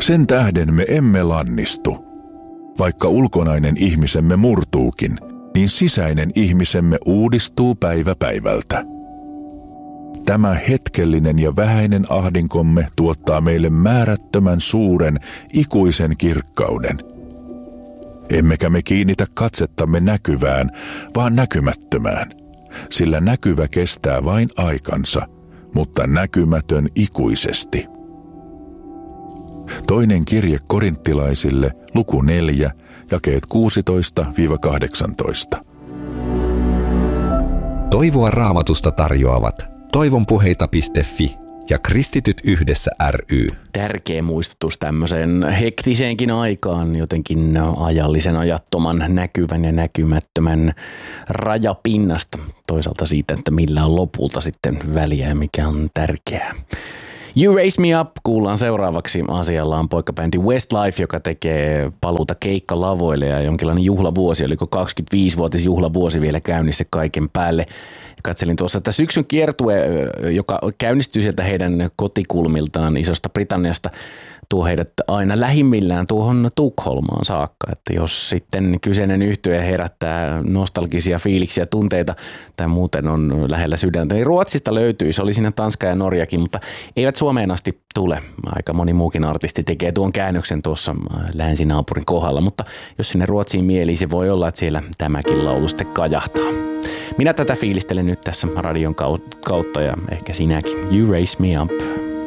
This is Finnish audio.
Sen tähden me emme lannistu. Vaikka ulkonainen ihmisemme murtuukin, niin sisäinen ihmisemme uudistuu päivä päivältä. Tämä hetkellinen ja vähäinen ahdinkomme tuottaa meille määrättömän suuren, ikuisen kirkkauden. Emmekä me kiinnitä katsettamme näkyvään, vaan näkymättömään, sillä näkyvä kestää vain aikansa, mutta näkymätön ikuisesti. Toinen kirje korinttilaisille, luku 4, jakeet 16-18. Toivoa Raamatusta tarjoavat toivonpuheita.fi ja Kristityt yhdessä ry. Tärkeä muistutus tämmöiseen hektiseenkin aikaan, jotenkin ajallisen ajattoman, näkyvän ja näkymättömän rajapinnasta. Toisaalta siitä, että millä on lopulta sitten väliä ja mikä on tärkeää. You Raise Me Up kuullaan seuraavaksi. Asialla on poikabändi Westlife, joka tekee paluuta keikkalavoille ja jonkinlainen juhlavuosi. Oliko 25-vuotis juhlavuosi vielä käynnissä kaiken päälle. Katselin tuossa, että syksyn kiertue, joka käynnistyy sieltä heidän kotikulmiltaan Isosta Britanniasta, tuo heidät aina lähimmillään tuohon Tukholmaan saakka. Että jos sitten kyseinen yhtye herättää nostalgisia fiiliksiä ja tunteita tai muuten on lähellä sydäntä, niin Ruotsista löytyisi. Oli siinä Tanska ja Norjakin, mutta eivät Suomeen asti tule. Aika moni muukin artisti tekee tuon käännöksen tuossa länsinaapurin kohdalla, mutta jos sinne Ruotsiin mieli, se voi olla, että siellä tämäkin laulu sitten kajahtaa. Minä tätä fiilistelen nyt tässä radion kautta ja ehkä sinäkin. You Raise Me Up.